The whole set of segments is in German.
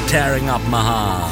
Tearing Up My Heart.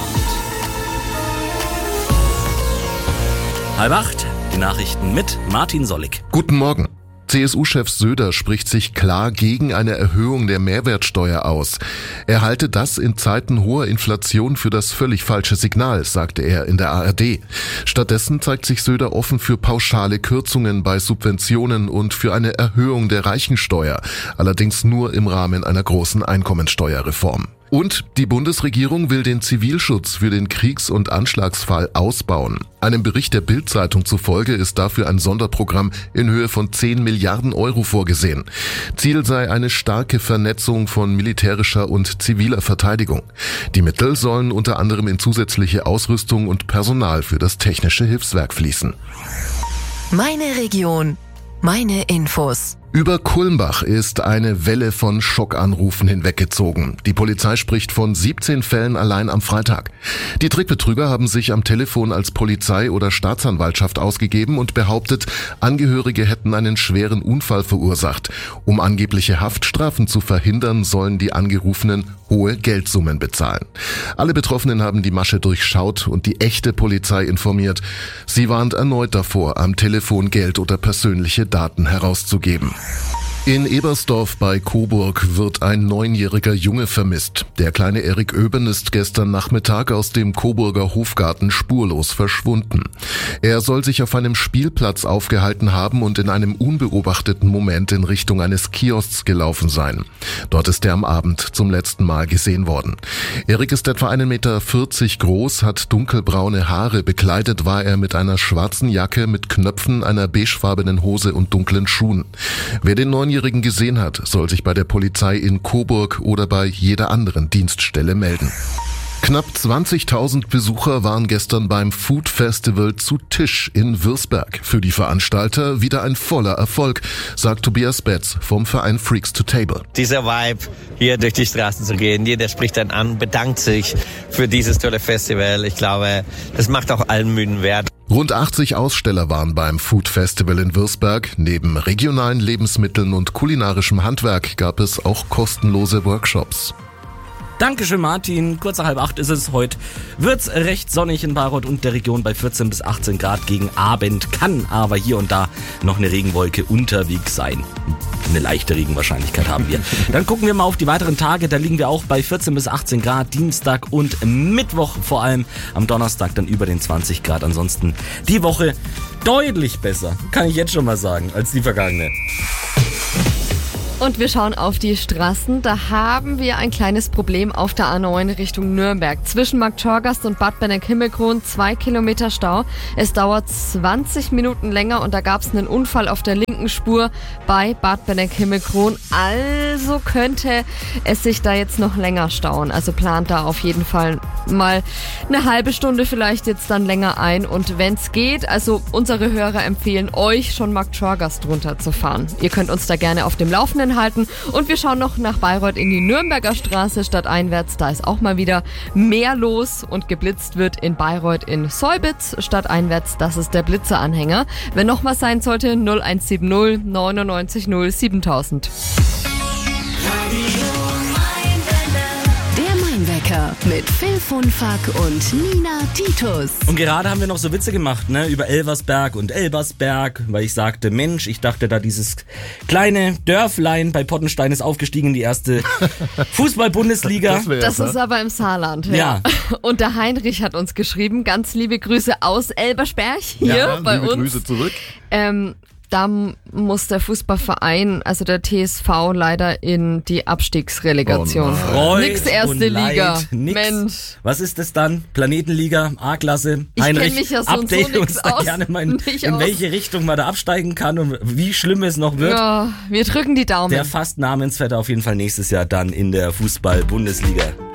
7:30, die Nachrichten mit Martin Sollig. Guten Morgen. CSU-Chef Söder spricht sich klar gegen eine Erhöhung der Mehrwertsteuer aus. Er halte das in Zeiten hoher Inflation für das völlig falsche Signal, sagte er in der ARD. Stattdessen zeigt sich Söder offen für pauschale Kürzungen bei Subventionen und für eine Erhöhung der Reichensteuer, allerdings nur im Rahmen einer großen Einkommensteuerreform. Und die Bundesregierung will den Zivilschutz für den Kriegs- und Anschlagsfall ausbauen. Einem Bericht der Bild-Zeitung zufolge ist dafür ein Sonderprogramm in Höhe von 10 Milliarden Euro vorgesehen. Ziel sei eine starke Vernetzung von militärischer und ziviler Verteidigung. Die Mittel sollen unter anderem in zusätzliche Ausrüstung und Personal für das technische Hilfswerk fließen. Meine Region, meine Infos. Über Kulmbach ist eine Welle von Schockanrufen hinweggezogen. Die Polizei spricht von 17 Fällen allein am Freitag. Die Trickbetrüger haben sich am Telefon als Polizei oder Staatsanwaltschaft ausgegeben und behauptet, Angehörige hätten einen schweren Unfall verursacht. Um angebliche Haftstrafen zu verhindern, sollen die Angerufenen hohe Geldsummen bezahlen. Alle Betroffenen haben die Masche durchschaut und die echte Polizei informiert. Sie warnt erneut davor, am Telefon Geld oder persönliche Daten herauszugeben. In Ebersdorf bei Coburg wird ein 9-jähriger Junge vermisst. Der kleine Erik Öben ist gestern Nachmittag aus dem Coburger Hofgarten spurlos verschwunden. Er soll sich auf einem Spielplatz aufgehalten haben und in einem unbeobachteten Moment in Richtung eines Kiosks gelaufen sein. Dort ist er am Abend zum letzten Mal gesehen worden. Erik ist etwa 1,40 Meter groß, hat dunkelbraune Haare, bekleidet war er mit einer schwarzen Jacke mit Knöpfen, einer beigefarbenen Hose und dunklen Schuhen. Wer den 9-Jährigen gesehen hat, soll sich bei der Polizei in Coburg oder bei jeder anderen Dienststelle melden. Knapp 20.000 Besucher waren gestern beim Food Festival zu Tisch in Würzberg. Für die Veranstalter wieder ein voller Erfolg, sagt Tobias Betz vom Verein Freaks to Table. Dieser Vibe, hier durch die Straßen zu gehen, jeder spricht dann an, bedankt sich für dieses tolle Festival. Ich glaube, das macht auch allen müden wert. Rund 80 Aussteller waren beim Food Festival in Würzberg. Neben regionalen Lebensmitteln und kulinarischem Handwerk gab es auch kostenlose Workshops. Dankeschön, Martin. Kurz nach 7:30 ist es heute. Wird's recht sonnig in Bayreuth und der Region bei 14 bis 18 Grad gegen Abend. Kann aber hier und da noch eine Regenwolke unterwegs sein. Eine leichte Regenwahrscheinlichkeit haben wir. Dann gucken wir mal auf die weiteren Tage. Da liegen wir auch bei 14 bis 18 Grad. Dienstag und Mittwoch vor allem. Am Donnerstag dann über den 20 Grad. Ansonsten die Woche deutlich besser, kann ich jetzt schon mal sagen, als die vergangene. Und wir schauen auf die Straßen. Da haben wir ein kleines Problem auf der A9 Richtung Nürnberg. Zwischen Marktschorgast und Bad Benneck-Himmelkron 2 Kilometer Stau. Es dauert 20 Minuten länger und da gab es einen Unfall auf der linken Spur bei Bad Benneck-Himmelkron. Also könnte es sich da jetzt noch länger stauen. Also plant da auf jeden Fall mal eine halbe Stunde vielleicht jetzt dann länger ein. Und wenn es geht, also unsere Hörer empfehlen euch schon Marktschorgast runterzufahren. Ihr könnt uns da gerne auf dem Laufenden halten. Und wir schauen noch nach Bayreuth in die Nürnberger Straße stadteinwärts. Da ist auch mal wieder mehr los und geblitzt wird in Bayreuth in Säubitz stadteinwärts. Das ist der Blitzeranhänger. Wenn noch was sein sollte, 0170 99 0 7000. Wecker mit Phil Funfack und Nina Titus. Und gerade haben wir noch so Witze gemacht, ne, über Elversberg und Elbersberg, weil ich sagte, Mensch, ich dachte da dieses kleine Dörflein bei Pottenstein ist aufgestiegen in die erste Fußball-Bundesliga. Das ist aber im Saarland. Ja. Und der Heinrich hat uns geschrieben, ganz liebe Grüße aus Elbersberg hier bei uns. Grüße zurück. Da muss der Fußballverein, also der TSV, leider in die Abstiegsrelegation. Oh, nix erste Liga. Nix. Mensch. Was ist das dann? Planetenliga, A-Klasse? Heinrich, ich kenn mich ja so update uns da aus. gerne mal in welche Richtung man da absteigen kann und wie schlimm es noch wird. Ja, wir drücken die Daumen. Der fast Namensvetter auf jeden Fall nächstes Jahr dann in der Fußball-Bundesliga.